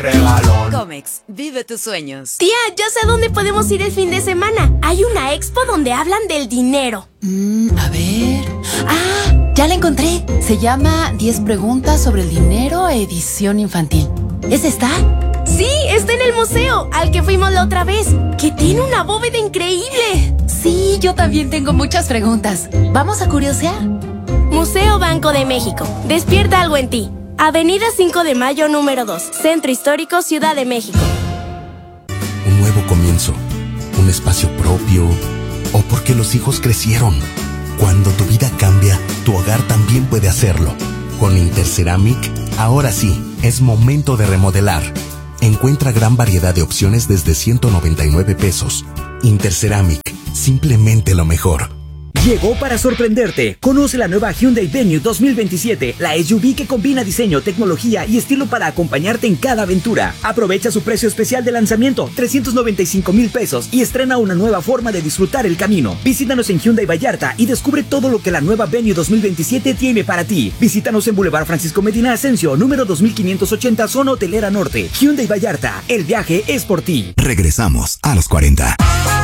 regalón. Comex, vive tus sueños. Tía, ya sé a dónde podemos ir el fin de semana. Hay una expo donde hablan del dinero. A ver... ¡Ah! Ya la encontré. Se llama 10 preguntas sobre el dinero, edición infantil. ¿Esa está? Sí, está en el museo, al que fuimos la otra vez, que tiene una bóveda increíble. Sí, yo también tengo muchas preguntas. ¿Vamos a curiosear? Museo Banco de México. Despierta algo en ti. Avenida 5 de Mayo, número 2. Centro Histórico, Ciudad de México. Un nuevo comienzo. Un espacio propio. O porque los hijos crecieron. Cuando tu vida cambia, tu hogar también puede hacerlo. Con Interceramic, ahora sí, es momento de remodelar. Encuentra gran variedad de opciones desde 199 pesos. Interceramic, simplemente lo mejor. Llegó para sorprenderte. Conoce la nueva Hyundai Venue 2027, la SUV que combina diseño, tecnología y estilo para acompañarte en cada aventura. Aprovecha su precio especial de lanzamiento, 395,000 pesos, y estrena una nueva forma de disfrutar el camino. Visítanos en Hyundai Vallarta y descubre todo lo que la nueva Venue 2027 tiene para ti. Visítanos en Boulevard Francisco Medina Ascencio, número 2580, zona hotelera norte. Hyundai Vallarta, el viaje es por ti. Regresamos a los 40.